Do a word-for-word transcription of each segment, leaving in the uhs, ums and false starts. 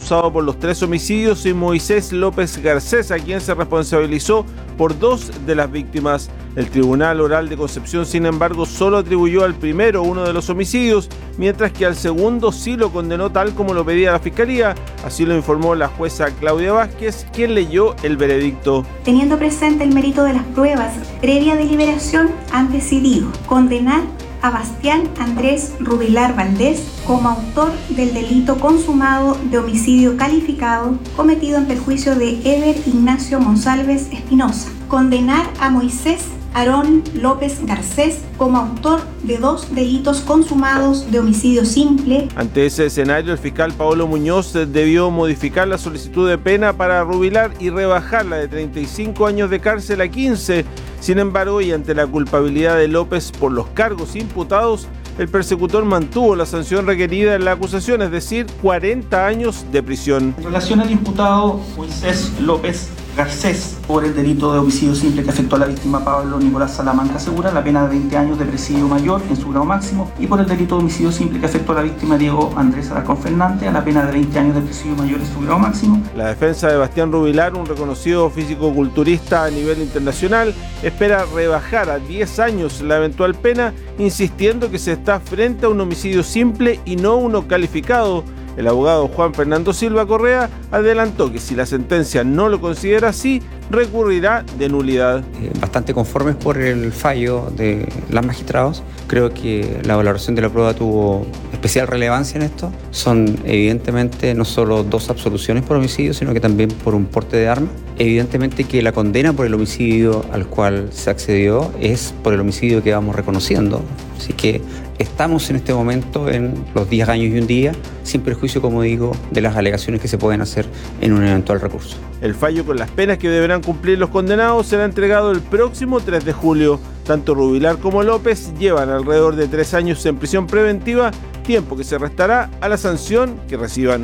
acusado por los tres homicidios, y Moisés López Garcés, a quien se responsabilizó por dos de las víctimas. El Tribunal Oral de Concepción, sin embargo, solo atribuyó al primero uno de los homicidios, mientras que al segundo sí lo condenó tal como lo pedía la Fiscalía. Así lo informó la jueza Claudia Vázquez, quien leyó el veredicto. Teniendo presente el mérito de las pruebas, previa deliberación han decidido condenar a Bastián Andrés Rubilar Valdés como autor del delito consumado de homicidio calificado cometido en perjuicio de Eber Ignacio Monsalves Espinosa. Condenar a Moisés Aarón López Garcés como autor de dos delitos consumados de homicidio simple. Ante ese escenario, el fiscal Paolo Muñoz debió modificar la solicitud de pena para Rubilar y rebajarla de treinta y cinco años de cárcel a quince. Sin embargo, y ante la culpabilidad de López por los cargos imputados, el persecutor mantuvo la sanción requerida en la acusación, es decir, cuarenta años de prisión. En relación al imputado Moisés López Garcés por el delito de homicidio simple que afectó a la víctima Pablo Nicolás Salamanca Segura, la pena de veinte años de presidio mayor en su grado máximo, y por el delito de homicidio simple que afectó a la víctima Diego Andrés Alarcón Fernández, a la pena de veinte años de presidio mayor en su grado máximo. La defensa de Bastián Rubilar, un reconocido físico-culturista a nivel internacional, espera rebajar a diez años la eventual pena, insistiendo que se está frente a un homicidio simple y no uno calificado. El abogado Juan Fernando Silva Correa adelantó que si la sentencia no lo considera así, recurrirá de nulidad. Eh, bastante conformes por el fallo de los magistrados. Creo que la valoración de la prueba tuvo especial relevancia en esto. Son evidentemente no solo dos absoluciones por homicidio, sino que también por un porte de arma. Evidentemente que la condena por el homicidio al cual se accedió es por el homicidio que vamos reconociendo. Así que estamos en este momento en los diez años y un día, sin perjuicio, como digo, de las alegaciones que se pueden hacer en un eventual recurso. El fallo con las penas que deberán cumplir los condenados será entregado el próximo tres de julio. Tanto Rubilar como López llevan alrededor de tres años en prisión preventiva, tiempo que se restará a la sanción que reciban.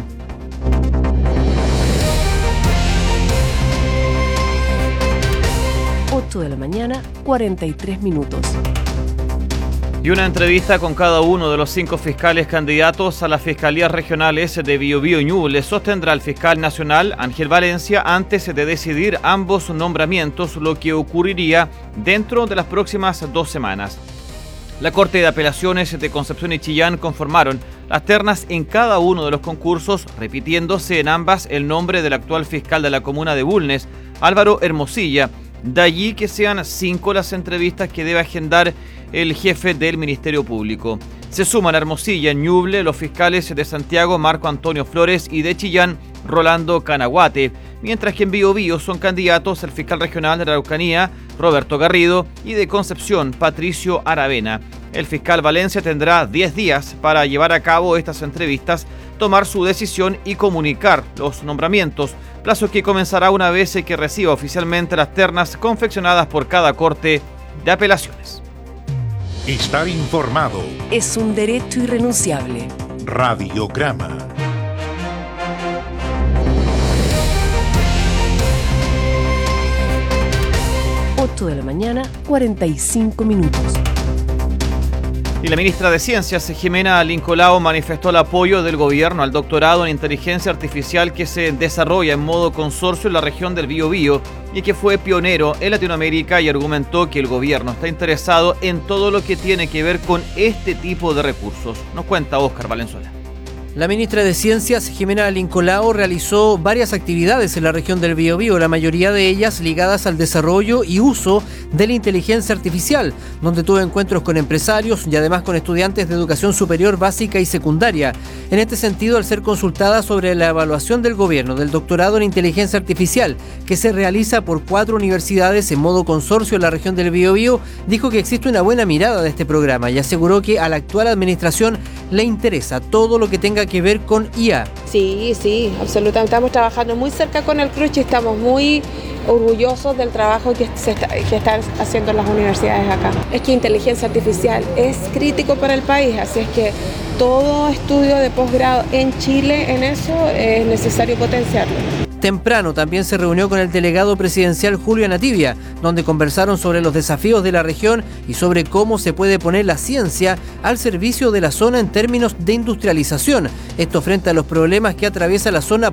ocho de la mañana, cuarenta y tres minutos. Y una entrevista con cada uno de los cinco fiscales candidatos a las fiscalías regionales de Biobío y Ñuble sostendrá el fiscal nacional Ángel Valencia antes de decidir ambos nombramientos, lo que ocurriría dentro de las próximas dos semanas. La Corte de Apelaciones de Concepción y Chillán conformaron las ternas en cada uno de los concursos, repitiéndose en ambas el nombre del actual fiscal de la comuna de Bulnes, Álvaro Hermosilla. De allí que sean cinco las entrevistas que debe agendar el jefe del Ministerio Público. Se suman a Hermosilla, en Ñuble, los fiscales de Santiago, Marco Antonio Flores, y de Chillán, Rolando Canaguate, mientras que en Biobío son candidatos el fiscal regional de la Araucanía, Roberto Garrido, y de Concepción, Patricio Aravena. El fiscal Valencia tendrá diez días para llevar a cabo estas entrevistas, tomar su decisión y comunicar los nombramientos, plazo que comenzará una vez que reciba oficialmente las ternas confeccionadas por cada Corte de Apelaciones. Estar informado es un derecho irrenunciable. Radiograma. ocho de la mañana, cuarenta y cinco minutos. Y la ministra de Ciencias, Jimena Lincolao, manifestó el apoyo del gobierno al doctorado en inteligencia artificial que se desarrolla en modo consorcio en la región del Biobío y que fue pionero en Latinoamérica, y argumentó que el gobierno está interesado en todo lo que tiene que ver con este tipo de recursos. Nos cuenta Óscar Valenzuela. La ministra de Ciencias, Jimena Lincolao, realizó varias actividades en la región del Biobío, la mayoría de ellas ligadas al desarrollo y uso de la inteligencia artificial, donde tuvo encuentros con empresarios y además con estudiantes de educación superior básica y secundaria. En este sentido, al ser consultada sobre la evaluación del gobierno del doctorado en inteligencia artificial, que se realiza por cuatro universidades en modo consorcio en la región del Biobío, dijo que existe una buena mirada de este programa y aseguró que a la actual administración le interesa todo lo que tenga que ver con I A. Sí, sí, absolutamente. Estamos trabajando muy cerca con el CRUCH y estamos muy orgullosos del trabajo que, se está, que están haciendo las universidades acá. Es que inteligencia artificial es crítico para el país, así es que todo estudio de posgrado en Chile en eso es necesario potenciarlo. Temprano también se reunió con el delegado presidencial Julio Anativia, donde conversaron sobre los desafíos de la región y sobre cómo se puede poner la ciencia al servicio de la zona en términos de industrialización. Esto frente a los problemas que atraviesa la zona